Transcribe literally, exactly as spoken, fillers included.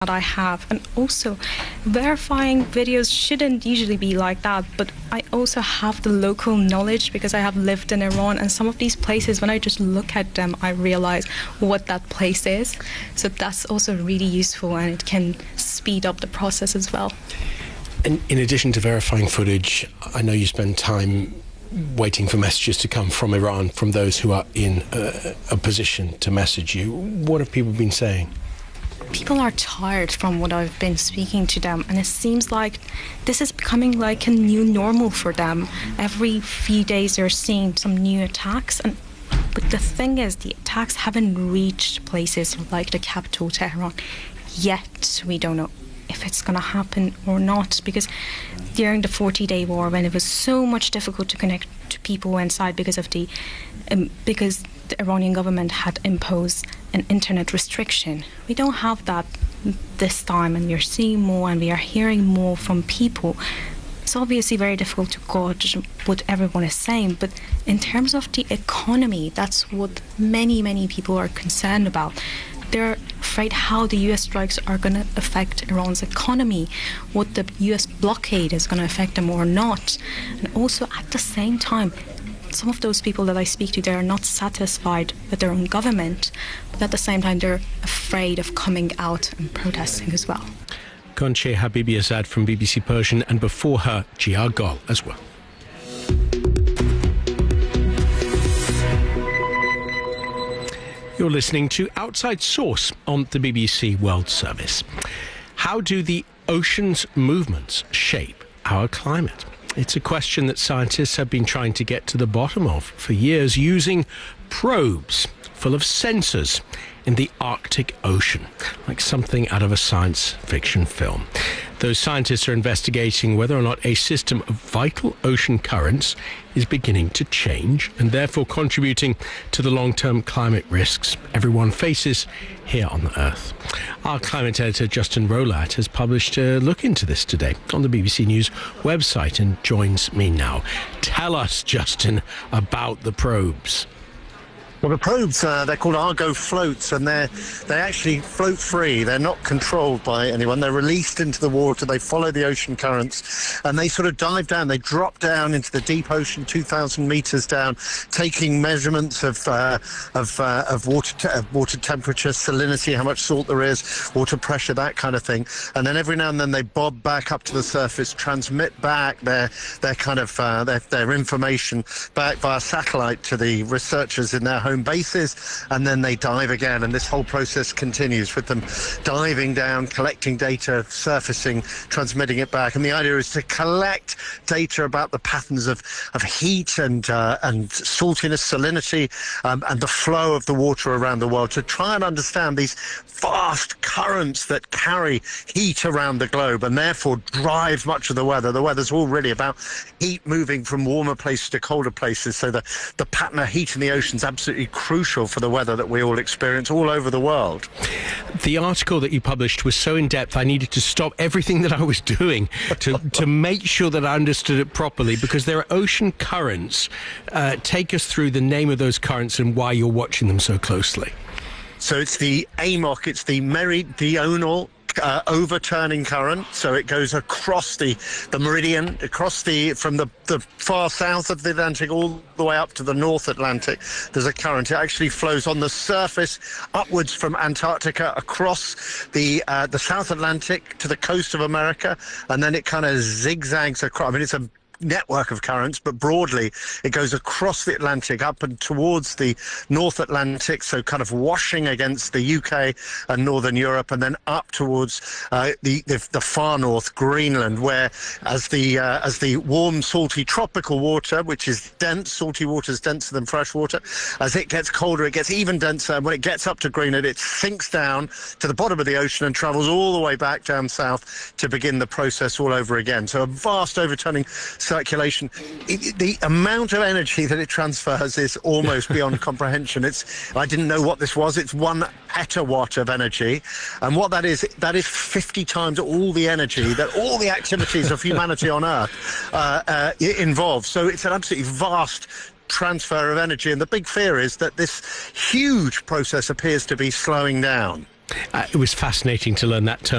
that I have. And also, verifying videos shouldn't usually be like that, but I also have the local knowledge because I have lived in Iran, and some of these places, when I just look at them, I realize what that place is. So that's also really useful, and it can speed up the process as well. And in addition to verifying footage, I know you spend time waiting for messages to come from Iran, from those who are in a, a position to message you. What have people been saying? People are tired from what I've been speaking to them, and it seems like this is becoming like a new normal for them. Every few days they're seeing some new attacks, and but the thing is, the attacks haven't reached places like the capital, Tehran, yet. We don't know if it's going to happen or not, because during the forty-day war, when it was so much difficult to connect to people inside because of the um, because the Iranian government had imposed an internet restriction, we don't have that this time, and we're seeing more and we are hearing more from people. It's obviously very difficult to gauge what everyone is saying, but in terms of the economy, that's what many, many people are concerned about. They're afraid how the U S strikes are going to affect Iran's economy, what the U S blockade is going to affect them or not. And also, at the same time, some of those people that I speak to, they are not satisfied with their own government, but at the same time, they're afraid of coming out and protesting as well. Gonche Habibi-Azad from B B C Persian, and before her, Gia Gol as well. You're listening to Outside Source on the B B C World Service. How do the ocean's movements shape our climate? It's a question that scientists have been trying to get to the bottom of for years, using probes full of sensors in the Arctic Ocean, like something out of a science fiction film. Those scientists are investigating whether or not a system of vital ocean currents is beginning to change and therefore contributing to the long-term climate risks everyone faces here on the Earth. Our climate editor, Justin Rowlatt, has published a look into this today on the B B C News website and joins me now. Tell us, Justin, about the probes. Well, the probes, uh, they're called Argo floats, and they they actually float free. They're not controlled by anyone. They're released into the water. They follow the ocean currents, and they sort of dive down. They drop down into the deep ocean, two thousand meters down, taking measurements of uh, of uh, of water te- of water temperature, salinity, how much salt there is, water pressure, that kind of thing. And then every now and then they bob back up to the surface, transmit back their their kind of uh, their their information back via satellite to the researchers in their home bases, and then they dive again, and this whole process continues with them diving down, collecting data, surfacing, transmitting it back. And the idea is to collect data about the patterns of, of heat and uh, and saltiness, salinity, um, and the flow of the water around the world, to try and understand these vast currents that carry heat around the globe and therefore drive much of the weather. The weather's all really about heat moving from warmer places to colder places, so the, the pattern of heat in the ocean's absolutely crucial for the weather that we all experience all over the world. The article that you published was so in-depth, I needed to stop everything that I was doing to, to make sure that I understood it properly, because there are ocean currents. Uh, take us through the name of those currents and why you're watching them so closely. So it's the A M O C, it's the meridional Uh, overturning current, so it goes across the the meridian, across the from the the far south of the Atlantic all the way up to the North Atlantic. There's a current. It actually flows on the surface upwards from Antarctica across the uh, the South Atlantic to the coast of America, and then it kind of zigzags across. I mean, it's a network of currents, but broadly it goes across the Atlantic up and towards the North Atlantic, so kind of washing against the U K and Northern Europe, and then up towards uh, the, the the far north, Greenland, where as the uh, as the warm, salty tropical water, which is dense, salty water is denser than fresh water, as it gets colder, it gets even denser, and when it gets up to Greenland, it sinks down to the bottom of the ocean and travels all the way back down south to begin the process all over again. So a vast overturning circulation. It, the amount of energy that it transfers is almost beyond comprehension. It's I didn't know what this was. It's one petawatt of energy, and what that is, that is fifty times all the energy that all the activities of humanity on Earth uh, uh, involve. So it's an absolutely vast transfer of energy, and the big fear is that this huge process appears to be slowing down. Uh, it was fascinating to learn that term.